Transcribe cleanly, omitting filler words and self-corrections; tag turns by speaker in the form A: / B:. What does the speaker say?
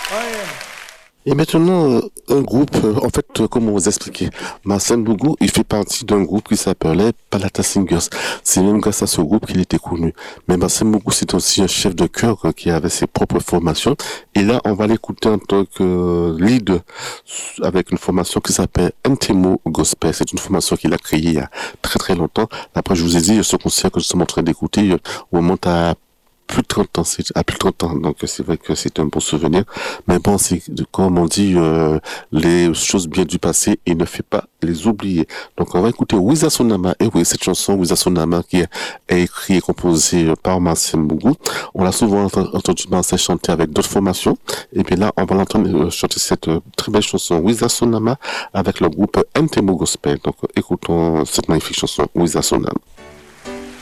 A: Et maintenant, un groupe, en fait, comment vous expliquer? Marcel Bougou, il fait partie d'un groupe qui s'appelait Palata Singers. C'est même grâce à ce groupe qu'il était connu. Mais Marcel Bougou, c'est aussi un chef de chœur qui avait ses propres formations. Et là, on va l'écouter en tant que lead avec une formation qui s'appelle Ntemo Gospel. C'est une formation qu'il a créée il y a très très longtemps. Après, je vous ai dit, ce concert que je suis en train d'écouter, remonte à plus de 30 ans, à plus de 30 ans, donc c'est vrai que c'est un bon souvenir. Mais bon, c'est comme on dit, les choses bien du passé, il ne fait pas les oublier. Donc on va écouter Wiza Sonama, et oui, cette chanson Wiza Sonama qui est écrite et composée par Marcel Mougou. On l'a souvent entendu Marcel chanter avec d'autres formations, et puis là, on va l'entendre chanter cette très belle chanson Wiza Sonama avec le groupe Ntemo Gospel. Donc écoutons cette magnifique chanson Wiza Sonama.